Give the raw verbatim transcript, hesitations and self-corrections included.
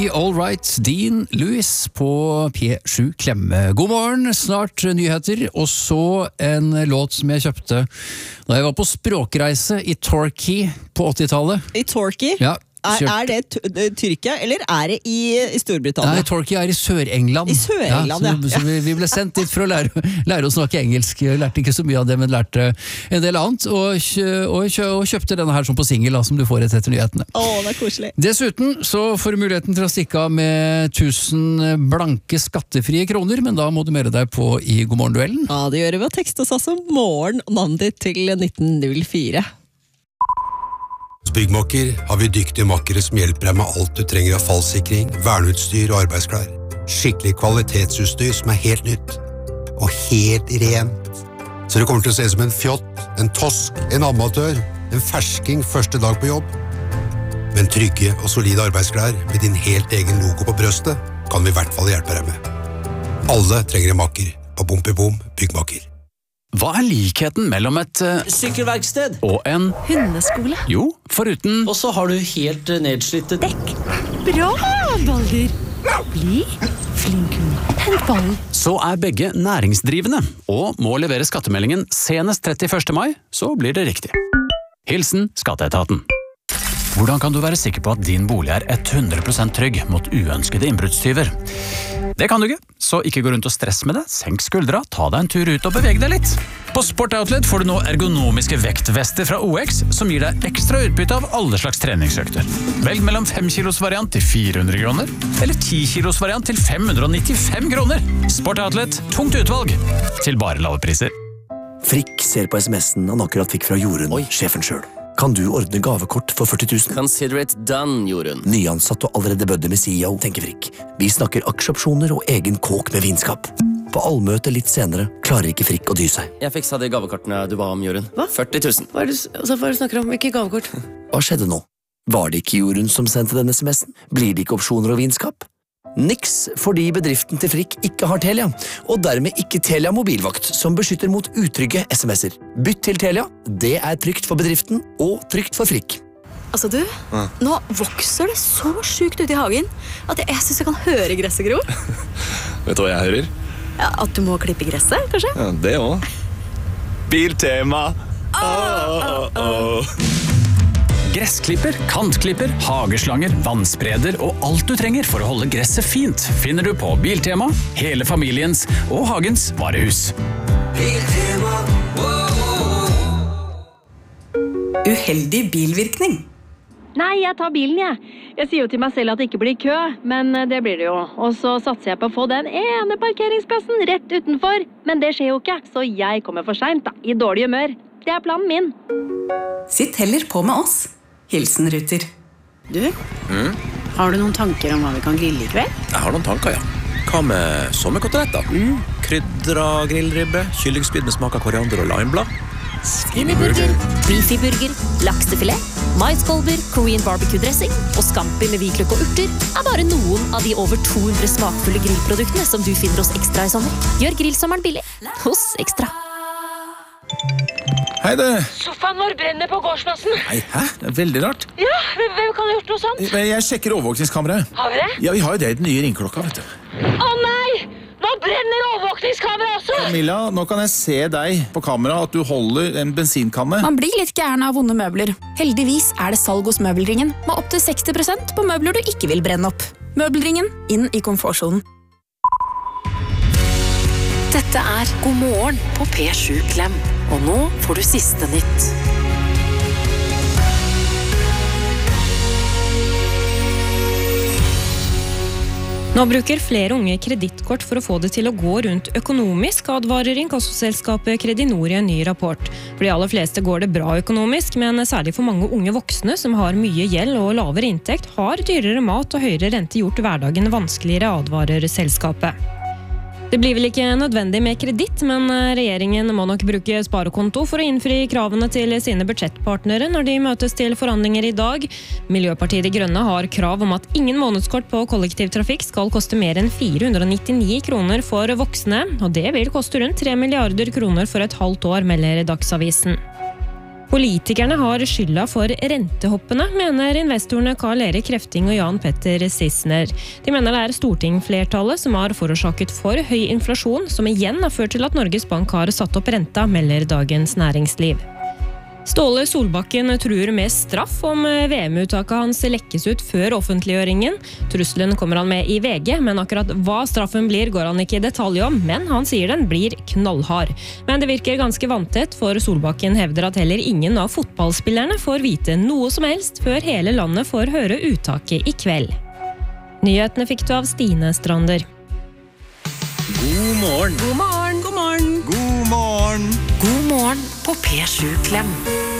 Be All Right, Dean Lewis på P sju Klemme. God morgen, snart nyheter, og så en låt som jeg kjøpte da jeg var på språkreise i Torquay på åttitallet. I Torquay? Ja. Er, er det t- Tyrkia, eller er det i, i Storbritannia? Nei, Torquay er i Sør-England. I Sør-England, ja. Så, ja. så vi, vi ble sendt dit for å lære, lære å snakke engelsk. Jeg lærte ikke så mye av det, men lærte en del annet. Og, og, og kjøpte denne her som på single, som du får etter nyhetene. Åh, det er koselig. Dessuten så får du muligheten til å stikke av med tusen blanke skattefrie kroner, men da må du melde deg på i Godmorgen-duellen. Ja, det gjør vi å tekste oss altså morgen og navnet ditt til nitten null fire. Hos Byggmakker har vi dyktige makkere som hjelper deg med alt du trenger av fallsikring, verneutstyr og arbeidsklær. Skikkelig kvalitetsutstyr som er helt nytt. Og helt rent. Så det kommer til å se som en fjott, en tosk, en amatør, en fersking første dag på jobb. Men trygge og solide arbeidsklær med din helt egen logo på brøstet kan vi i hvert fall hjelpe deg med. Alle trenger en makker på Bom i Bom Byggmakker. Hva er likheten mellom et uh, sykkelverksted og en hundeskole? Jo, foruten Og så har du helt nedslitte dekk. Bra, Balder! Bli flink hund. Hent ballen. Så er begge næringsdrivende og må levere skattemeldingen senest trettiførste mai, så blir det riktig. Hilsen Skatteetaten. Hvordan kan du være sikker på at din bolig er hundre prosent trygg mot uønskede innbruddstyver? Det kan du ikke, så ikke gå rundt og stress med det. Senk skuldra, ta deg en tur ut og beveg deg litt. På Sport Outlet får du nå ergonomiske vektvester fra O X som gir deg ekstra utbytte av alle slags treningsøkter. Velg mellom fem kilos variant til fire hundre kroner, eller ti kilos variant til fem hundre nittifem kroner. Sport Outlet, tungt utvalg, til bare lave priser. Frikk ser på sms'en han akkurat fikk fra Jorunn, sjefen selv. Kan du ordne gavekort for førti tusen? Consider it done, Jorunn. Nyansatt og allerede bødde med C E O, tenker Frikk. Vi snakker aksjeopsjoner og egen kåk med vinskap. På allmøte litt senere klarer ikke Frikk å dy seg. Jeg fiksa de gavekortene du ba om, Jorunn. Hva? førti tusen. Hva er det, altså, hva er det du snakker om? Hvilke gavekort? Hva skjedde nå? Var det ikke Jorunn som sendte denne sms'en? Blir det ikke opsjoner og vinskap? Niks, fordi bedriften til Frikk ikke har Telia, og dermed ikke Telia mobilvakt, som beskytter mot utrygge sms'er. Bytt til Telia, det er trygt for bedriften, og trygt for Frikk. Altså du, ja. Nå vokser det så sykt ute i hagen, at jeg, jeg synes jeg kan høre gresset gro. Vet du hva jeg hører? Ja, at du må klippe gresset, kanskje? Ja, det også. Biltema! Oh, oh, oh. Gressklipper, kantklipper, hageslanger, vannspreder og alt du trenger for å holde gresset fint finner du på Biltema, hele familiens og hagens varehus. Biltema, uheldig bilvirkning. Nei, jeg tar bilen, jeg. Jeg sier jo til meg selv at det ikke blir kø, men det blir det jo. Og så satser jeg på å få den ene parkeringsplassen rett utenfor. Men det skjer jo ikke, så jeg kommer for sent, da, i dårlig humør. Det er planen min. Sitt heller på med oss. Hilsen Ruter. Du, mm? Har du noen tanker om hva vi kan grille i kveld? Jeg har noen tanker, ja. Hva med sommerkoteletter? Mm. Krydra grillribbe, kyllingspyd med smak av koriander og limeblad. Skinnyburger, beefyburger, laksefilet, maiskolber, Korean barbecue-dressing og scampi med hvitløk og urter er bare noen av de over to hundre smakfulle grillproduktene som du finner hos Ekstra i sommer. Gjør grillsommeren billig hos Ekstra. Hei du! Sofaen vår brenner på gårdsplassen. Nei, hæ? Det er veldig rart. Ja, hvem kan ha gjort noe sånt? Jeg sjekker overvåkningskameraet. Har vi det? Ja, vi har jo det i den nye ringklokka, vet du. Å nei! Nå brenner overvåkningskameraet også! Camilla, nå kan jeg se deg på kamera at du holder en bensinkanne. Man blir litt gæren av vonde møbler. Heldigvis er det salg hos Møbelringen, med opp til seksti prosent på møbler du ikke vil brenne opp. Møbelringen, inn i komfortsonen. Dette er God morgen på P sju Klem. Og nå får du siste nytt. Nå bruker flere unge kredittkort for å få det til å gå rundt økonomisk, advarer inkassoselskapet Credinor i en ny rapport. For de aller fleste går det bra økonomisk, men særlig for mange unge voksne som har mye gjeld og lavere inntekt, har dyrere mat og høyere rente gjort hverdagen vanskeligere, advarer selskapet. Det blir vel ikke nødvendig med kreditt, men regjeringen må nok bruke sparekonto for å innfri kravene til sine budsjettpartnere når de møtes til forhandlinger i dag. Miljøpartiet De Grønne har krav om at ingen månedskort på kollektivtrafikk skal koste mer enn fire hundre nittini kroner for voksne, og det vil koste rundt tre milliarder kroner for et halvt år, melder Dagsavisen. Politikerne har skylda for rentehoppene, mener investorene Karl Erik Krefting og Jan Petter Sissener. De mener det er stortingflertallet som har forårsaket for høy inflasjon, som igjen har ført til at Norges Bank har satt opp renta, melder Dagens Næringsliv. Ståle Solbakken truer med straff om V M-uttaket hans lekkes ut før offentliggjøringen. Trusselen kommer han med i V G, men akkurat hva straffen blir går han ikke i detalj om, men han sier den blir knallhard. Men det virker ganske vanntett, for Solbakken hevder at heller ingen av fotballspillerne får vite noe som helst før hele landet får høre uttaket i kveld. Nyhetene fikk du av Stine Strander. God morgen. God morgen. God morgen. God morgen. God morgen på P sju Klem.